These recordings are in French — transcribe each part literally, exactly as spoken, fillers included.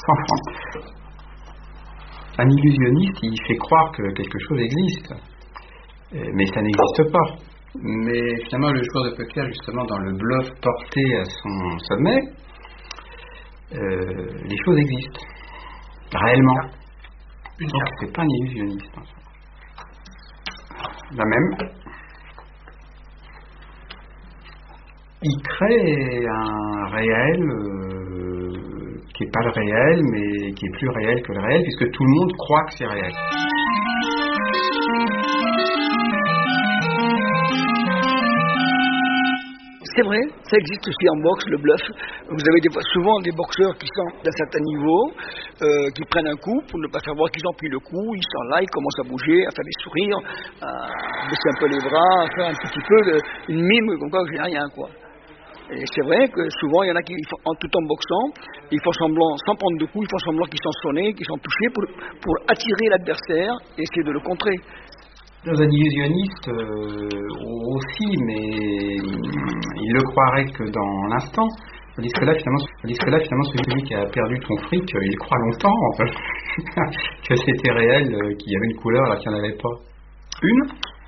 Un illusionniste, il fait croire que quelque chose existe, mais ça n'existe pas. Mais finalement, le joueur de poker, justement, dans le bluff porté à son sommet, euh, les choses existent, réellement. Donc, c'est pas un illusionniste. La même. Il crée un réel euh, qui n'est pas le réel, mais qui est plus réel que le réel, puisque tout le monde croit que c'est réel. C'est vrai, ça existe aussi en boxe, le bluff. Vous avez des, souvent des boxeurs qui sont d'un certain niveau, euh, qui prennent un coup pour ne pas faire voir qu'ils ont pris le coup, ils sont là, ils commencent à bouger, à faire des sourires, à baisser un peu les bras, à faire un petit peu de, une mime, comme quoi je n'ai rien, quoi. Et c'est vrai que souvent, il y en a qui, en tout en boxant, ils font semblant, sans prendre de coups, ils font semblant qu'ils sont sonnés, qu'ils sont touchés pour, pour attirer l'adversaire et essayer de le contrer. Dans un illusionniste euh, aussi, mais il le croirait que dans l'instant. Tandis que là, finalement, tandis que là, finalement, celui qui a perdu ton fric, il croit longtemps en fait, que c'était réel, euh, qu'il y avait une couleur alors qu'il n'y en avait pas. Une.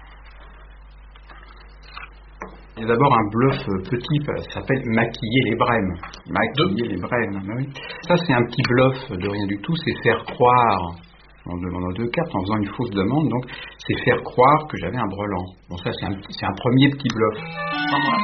Il y a d'abord un bluff petit, ça s'appelle maquiller les brèmes. Maquiller les brèmes, ben oui. Ça, c'est un petit bluff de rien du tout, c'est faire croire, en demandant deux cartes, en faisant une fausse demande, donc c'est faire croire que j'avais un brelan. Bon, ça, c'est un, c'est un premier petit bluff.